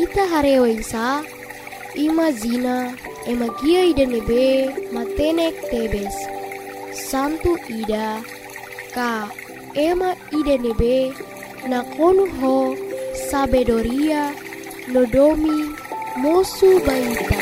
ita harewensa, ima zina, ema gia ida nebe, matenek tebes. Santu ida, ka ema ida nebe, nakonu ho, sabedoria, nodomi, mosu baita.